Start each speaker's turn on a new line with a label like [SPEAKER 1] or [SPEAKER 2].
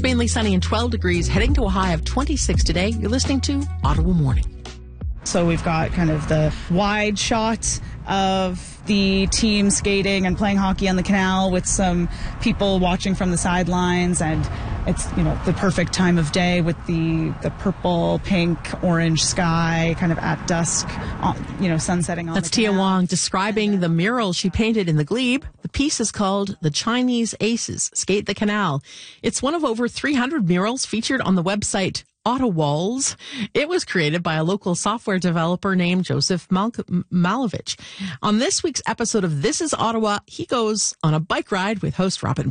[SPEAKER 1] mainly sunny and 12 degrees, heading to a high of 26 today. You're listening to Ottawa Morning.
[SPEAKER 2] So we've got kind of the wide shot of the team skating and playing hockey on the canal with some people watching from the sidelines, and it's, the perfect time of day with the purple, pink, orange sky kind of at dusk, sunsetting on
[SPEAKER 1] That's
[SPEAKER 2] the
[SPEAKER 1] Tia
[SPEAKER 2] canal.
[SPEAKER 1] Wong describing the mural she painted in the Glebe. The piece is called The Chinese Aces Skate the Canal. It's one of over 300 murals featured on the website Ottawalls. It was created by a local software developer named Joseph Malovich. On this week's episode of This is Ottawa, he goes on a bike ride with host Robin